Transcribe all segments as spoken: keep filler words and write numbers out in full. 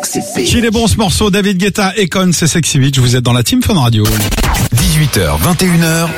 Sexy Beach. Qu'il est bon ce morceau, David Guetta, Econ, c'est Sexy Beach. Vous êtes dans la Team Fun Radio. dix-huit heures, vingt et une heures.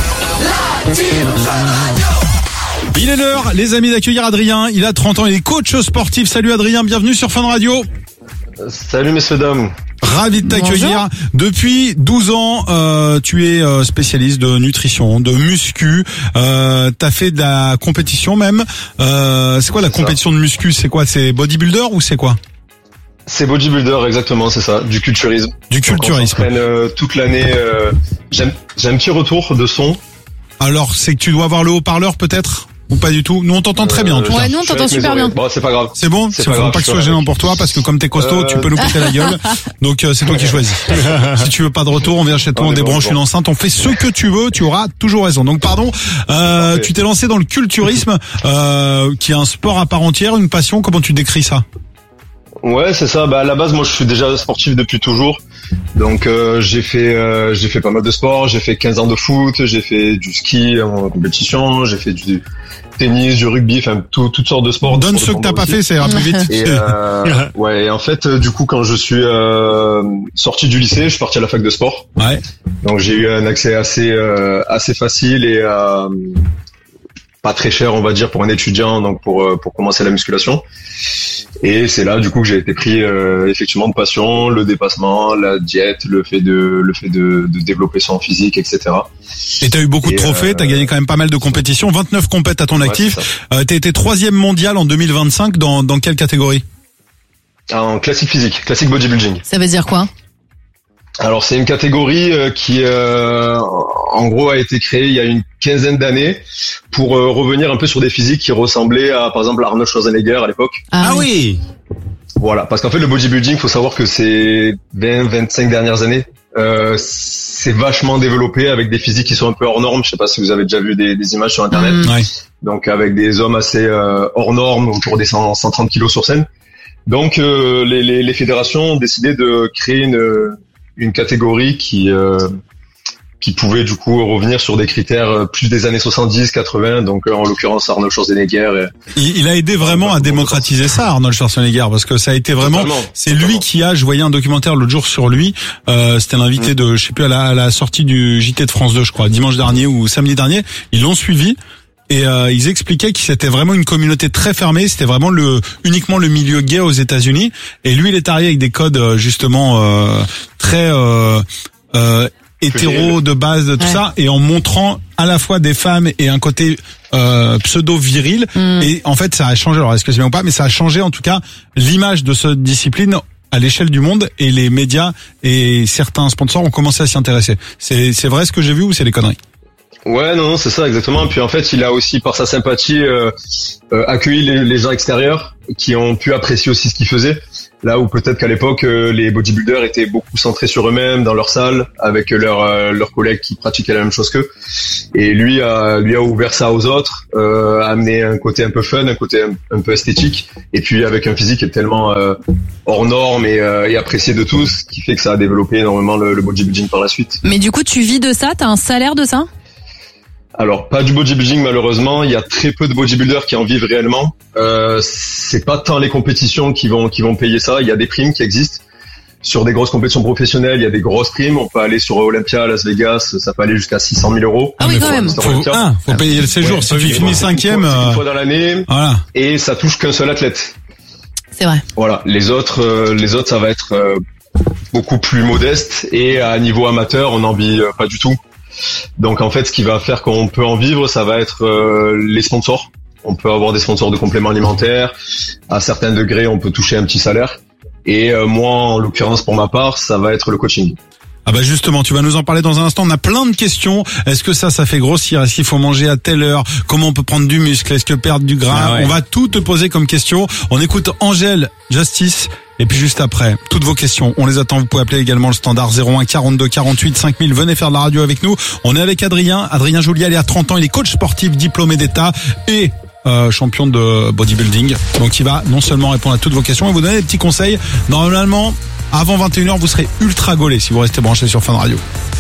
La Team Fun Radio. Il est l'heure, les amis, d'accueillir Adrien. Il a trente ans, il est coach sportif. Salut Adrien, bienvenue sur Fun Radio. Salut messieurs dames. Ravi de t'accueillir. Bonjour. Depuis douze ans, euh, tu es euh, spécialiste de nutrition, de muscu. Euh, t'as fait de la compétition même. Euh, c'est quoi la C'est compétition de muscu? C'est quoi? C'est bodybuilder ou c'est quoi? C'est bodybuilder, exactement, c'est ça, du culturisme. Du Donc, on culturisme. s'entraîne euh, toute l'année. Euh, j'ai, j'ai un petit retour de son. Alors, c'est que tu dois avoir le haut-parleur peut-être? Ou pas du tout? Nous, on t'entend très bien en tout cas. Ouais, nous on Je suis t'entend avec mes super oreilles. bien. Bon, c'est pas grave. C'est bon? C'est C'est pas faut grave, pas que je ce soit suis gênant avec. pour toi parce que comme t'es costaud, Euh, tu peux nous péter la gueule. Donc euh, c'est toi qui choisis. Si tu veux pas de retour, on vient chez toi, On on est débranche bon, une bon. enceinte, on fait ce que tu veux, tu auras toujours raison. Donc pardon, euh, Parfait. tu t'es lancé dans le culturisme, euh, qui est un sport à part entière, une passion. Comment tu décris ça? Ouais, c'est ça. Bah à la base, moi, je suis déjà sportif depuis toujours. Donc euh, j'ai fait euh, j'ai fait pas mal de sport. J'ai fait quinze ans de foot. J'ai fait du ski en compétition. J'ai fait du tennis, du rugby, enfin tout, toutes sortes de sports. Donne Sport de ceux que t'as combat pas aussi. fait, ça ira plus vite. Et euh, ouais, et en fait, euh, du coup, quand je suis euh, sorti du lycée, je suis parti à la fac de sport. Ouais. Donc j'ai eu un accès assez euh, assez facile et euh, pas très cher, on va dire, pour un étudiant, donc pour euh, pour commencer la musculation. Et c'est là, du coup, que j'ai été pris euh, effectivement de passion, le dépassement, la diète, le fait de le fait de, de développer son physique, et cetera. Et t'as eu beaucoup de Et, trophées, euh, t'as gagné quand même pas mal de compétitions, vingt-neuf compètes à ton Ouais, actif. c'est ça. Euh, t'as été troisième mondial en deux mille vingt-cinq. Dans dans quelle catégorie? En classique physique, classique bodybuilding. Ça veut dire quoi? Alors c'est une catégorie euh, qui euh, en gros a été créée il y a une quinzaine d'années pour euh, revenir un peu sur des physiques qui ressemblaient à par exemple Arnold Schwarzenegger à l'époque. oui. Voilà, parce qu'en fait le bodybuilding, faut savoir que ces vingt vingt-cinq dernières années, euh, c'est vachement développé avec des physiques qui sont un peu hors normes. Je sais pas si vous avez déjà vu des, des images sur internet. Mmh. Ouais. Donc avec des hommes assez euh, hors normes, autour des cent, cent trente kilos sur scène. Donc euh, les, les, les fédérations ont décidé de créer une une catégorie qui euh, qui pouvait du coup revenir sur des critères plus des années soixante-dix quatre-vingts, donc euh, en l'occurrence Arnold Schwarzenegger. Et... Il, il a aidé vraiment à démocratiser ça, Arnold Schwarzenegger, parce que ça a été vraiment, Totalement, c'est totalement. lui qui a, je voyais un documentaire l'autre jour sur lui, euh, c'était l'invité de, je sais plus, à la, à la sortie du J T de France deux, je crois, dimanche dernier ou samedi dernier, ils l'ont suivi. Et euh, ils expliquaient que c'était vraiment une communauté très fermée, c'était vraiment le uniquement le milieu gay aux États-Unis. Et lui, il est arrivé avec des codes euh, justement euh, très euh, euh, hétéro de base, de tout Ouais. ça, et en montrant à la fois des femmes et un côté euh, pseudo viril. Mm. Et en fait, ça a changé. Alors, est-ce que c'est bien ou pas, mais ça a changé en tout cas l'image de cette discipline à l'échelle du monde, et les médias et certains sponsors ont commencé à s'y intéresser. C'est c'est vrai ce que j'ai vu ou c'est des conneries? Ouais, non, non, c'est ça exactement. Et puis en fait, il a aussi par sa sympathie euh, euh, accueilli les, les gens extérieurs qui ont pu apprécier aussi ce qu'il faisait. Là où peut-être qu'à l'époque, euh, les bodybuilders étaient beaucoup centrés sur eux-mêmes dans leur salle, avec leurs euh, leurs collègues qui pratiquaient la même chose qu'eux. Et lui a lui a ouvert ça aux autres, euh, a amené un côté un peu fun, un côté un, un peu esthétique, et puis avec un physique qui est tellement euh, hors norme et, euh, et apprécié de tous, qui fait que ça a développé énormément le, le bodybuilding par la suite. Mais du coup, tu vis de ça? T'as un salaire de ça? Alors, pas du bodybuilding malheureusement. Il y a très peu de bodybuilders qui en vivent réellement. Euh, c'est pas tant les compétitions qui vont qui vont payer ça. Il y a des primes qui existent sur des grosses compétitions professionnelles. Il y a des grosses primes. On peut aller sur Olympia, Las Vegas. Ça peut aller jusqu'à six cent mille euros. Ah oui, mais quand faut- même. Mister Faut, Olympia. ah, faut payer le séjour. Ouais, si tu oui, finis c'est cinquième, une fois- c'est une euh, fois dans l'année, voilà. et ça touche qu'un seul athlète. C'est vrai. Voilà. Les autres, euh, les autres, ça va être euh, beaucoup plus modeste, et à niveau amateur, on n'en vit euh, pas du tout. Donc en fait, ce qui va faire qu'on peut en vivre, ça va être euh, les sponsors. On peut avoir des sponsors de compléments alimentaires. À certains degrés, on peut toucher un petit salaire. Et euh, moi, en l'occurrence, pour ma part, ça va être le coaching. Ah bah justement, tu vas nous en parler dans un instant. On a plein de questions. Est-ce que ça, ça fait grossir? Est-ce qu'il faut manger à telle heure? Comment on peut prendre du muscle? Est-ce que perdre du gras? Ah ouais. On va tout te poser comme question. On écoute Angèle Justice. Et puis juste après, toutes vos questions, on les attend. Vous pouvez appeler également le standard zéro un quarante-deux quarante-huit cinq mille. Venez faire de la radio avec nous. On est avec Adrien. Adrien Joulial, il a trente ans. Il est coach sportif, diplômé d'État et euh, champion de bodybuilding. Donc il va non seulement répondre à toutes vos questions et vous donner des petits conseils. Normalement, avant vingt et une heures, vous serez ultra gaulé si vous restez branché sur Fun Radio.